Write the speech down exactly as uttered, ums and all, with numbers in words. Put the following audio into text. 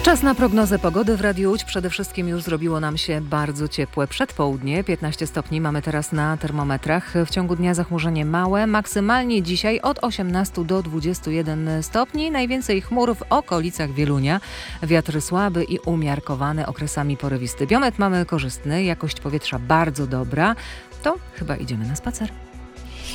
Czas na prognozę pogody w Radiu Łódź. Przede wszystkim już zrobiło nam się bardzo ciepłe przedpołudnie. piętnaście stopni mamy teraz na termometrach. W ciągu dnia zachmurzenie małe. Maksymalnie dzisiaj od osiemnastu do dwudziestu jeden stopni. Najwięcej chmur w okolicach Wielunia. Wiatr słaby i umiarkowany, okresami porywisty. Biometr mamy korzystny, jakość powietrza bardzo dobra. To chyba idziemy na spacer.